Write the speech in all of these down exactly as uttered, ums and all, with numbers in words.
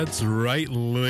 That's right,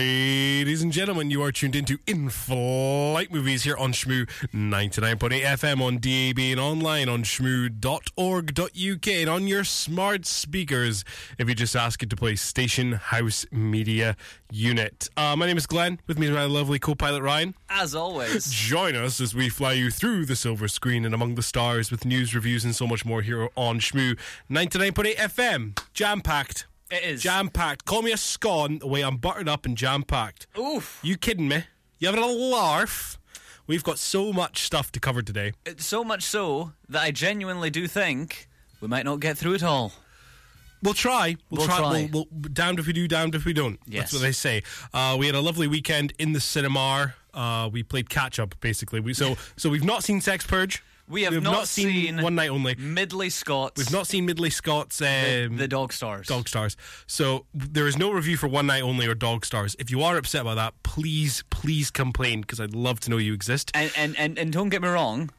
ladies and gentlemen. You are tuned into In-Flight Movies here on Shmoo ninety-nine point eight F M on D A B and online on shmoo dot org dot U K and on your smart speakers if you just ask it to play Station House Media Unit. Uh, my name is Glenn. With me is my lovely co-pilot Ryan. As always. Join us as we fly you through the silver screen and among the stars with news, reviews and so much more here on Shmoo ninety-nine point eight F M. Jam-packed. It is. Jam-packed. Call me a scone the way I'm buttered up and jam-packed. Oof. You kidding me? You having a larf? We've got so much stuff to cover today. It's so much so that I genuinely do think we might not get through it all. We'll try. We'll, We'll try. try. We'll, we'll, damned if we do, damned if we don't. Yes. That's what they say. Uh, we had a lovely weekend in the cinema. Uh, we played catch-up, basically. We, so, so we've not seen Sex Purge. We have, we have not, not seen, seen One Night Only. Midley Scott's. We've not seen Midley Scott's... Um, the, the Dog Stars. Dog Stars. So there is no review for One Night Only or Dog Stars. If you are upset about that, please, please complain, because I'd love to know you exist. And, and, and, and don't get me wrong,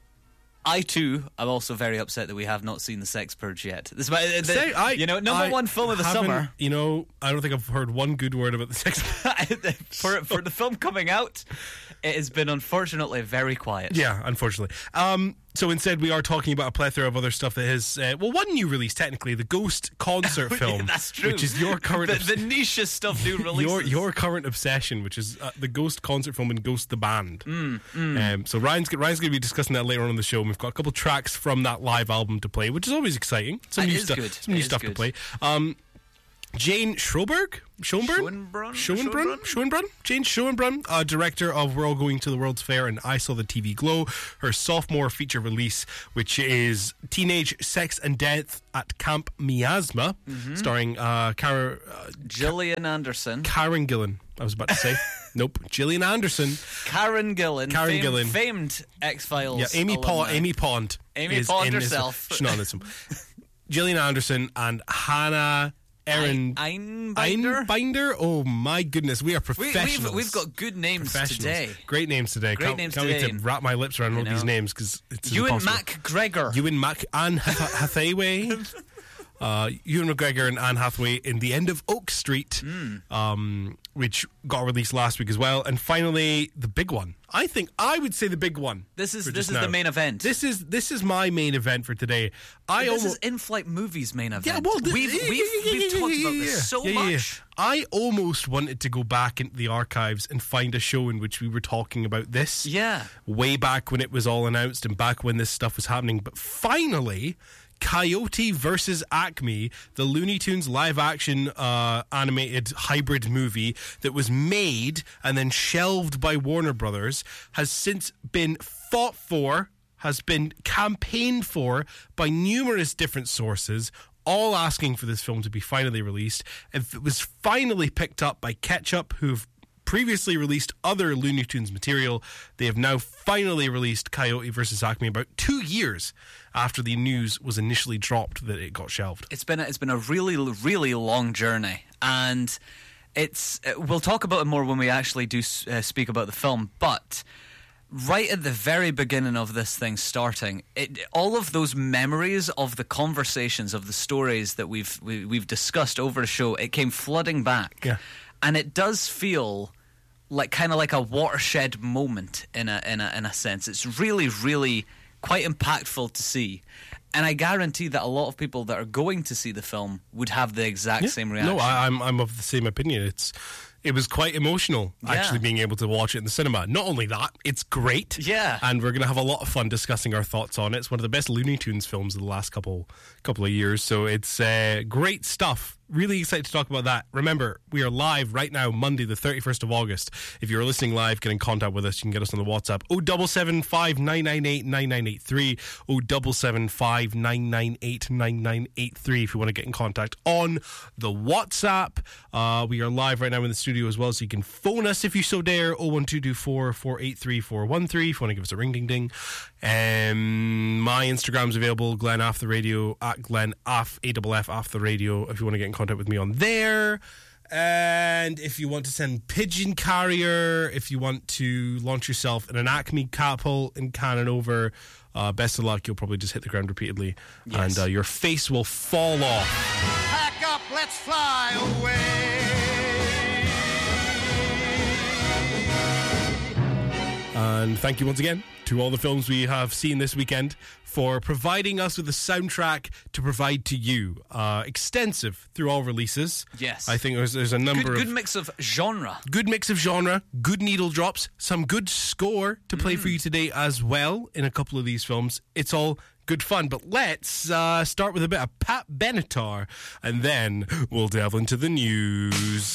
I too am also very upset that we have not seen the Sex Purge yet. This, the, Say, I, you know, number I one film of the haven't- summer. You know, I don't think I've heard one good word about the Sex Purge. for, for the film coming out, it has been unfortunately very quiet. Yeah, unfortunately. Um, so instead, we are talking about a plethora of other stuff that has, uh, well, one new release, technically, the Ghost concert film. That's true. Which is your current... The, obs- the niche stuff new releases. Your, your current obsession, which is uh, the Ghost concert film and Ghost the Band. Mm, mm. Um, so Ryan's, Ryan's going to be discussing that later on in the show. And we've got a couple tracks from that live album to play, which is always exciting. Some It new is stuff, good. Some It new is stuff to good. play. Um, Jane Schoenberg? Schoenbrunn? Schoenbrunn? Schoenbrunn? Schoenbrunn? Jane Schoenbrunn, uh, director of We're All Going to the World's Fair and I Saw the T V Glow, her sophomore feature release, which is Teenage Sex and Death at Camp Miasma, Mm-hmm. starring uh, Cara, uh, Gillian Anderson. Karen Gillan, I was about to say. Nope. Gillian Anderson. Karen Gillan. Karen famed, Gillan. Famed X-Files Yeah, Amy alumni. Pond. Amy Pond. Amy is Pond in this- herself. She's not in this one. Gillian Anderson and Hannah Erin Ein- Einbinder? Einbinder. Oh my goodness, we are We, professionals. we've, we've got good names Professionals. today. Great names today. Great can't, names can't today. wait to wrap my lips around all You these know. names because it's Ewan impossible. McGregor. Ewan Mac Anne Hath- Hathaway. Uh, Ewan McGregor and Anne Hathaway in The End of Oak Street, Mm. um, which got released last week as well. And finally, the big one. I think I would say the big one. This is for this just is now. the main event. This is this is my main event for today. I this almost is In-Flight Movies main event. yeah, well, th- we've yeah, we've, yeah, yeah, we've yeah, talked yeah, about yeah, this yeah. so Yeah, yeah, yeah. much. I almost wanted to go back into the archives and find a show in which we were talking about this. Yeah. Way back when it was all announced and back when this stuff was happening. But finally, Coyote versus Acme, the Looney Tunes live-action uh, animated hybrid movie that was made and then shelved by Warner Brothers, has since been fought for, has been campaigned for by numerous different sources, all asking for this film to be finally released. If it was finally picked up by Ketchup, who've previously released other Looney Tunes material, they have now finally released Coyote versus Acme about two years after the news was initially dropped that it got shelved. It's been a, it's been a really really long journey, and it's uh, we'll talk about it more when we actually do uh, speak about the film. But right at the very beginning of this thing starting, it, all of those memories of the conversations, of the stories that we've we, we've discussed over the show, it came flooding back. Yeah. And it does feel like kind of like a watershed moment in a in a in a sense. It's really really quite impactful to see. And I guarantee that a lot of people that are going to see the film would have the exact Yeah. same reaction. No, I, I'm I'm of the same opinion. It's it was quite emotional Yeah. actually being able to watch it in the cinema. Not only that, it's great. Yeah. And we're going to have a lot of fun discussing our thoughts on it. It's one of the best Looney Tunes films of the last couple couple of years. So it's uh, great stuff. Really excited to talk about that. Remember, we are live right now, Monday, the thirty-first of August. If you're listening live, get in contact with us. You can get us on the WhatsApp oh seven seven five nine nine eight nine nine eight three, oh seven seven five nine nine eight nine nine eight three if you want to get in contact on the WhatsApp. Uh, we are live right now in the studio as well, so you can phone us if you so dare, oh one two two four four eight three four one three if you want to give us a ring ding ding. Um, my Instagram's available, Glenn Off the Radio, at Glenn Off, A F F Off the Radio, if you want to get in contact with me on there. And if you want to send Pigeon Carrier, if you want to launch yourself in an Acme catapult in cannon over, uh, best of luck. You'll probably just hit the ground repeatedly, Yes. and uh, your face will fall off. Pack up, let's fly away. thank you once again to all the films we have seen this weekend for providing us with a soundtrack to provide to you. Uh, extensive through all releases. Yes. I think there's, there's a number good, of... Good mix of genre. Good mix of genre, good needle drops, some good score to play mm. for you today as well in a couple of these films. It's all good fun, but let's uh, start with a bit of Pat Benatar, and then we'll delve into the news.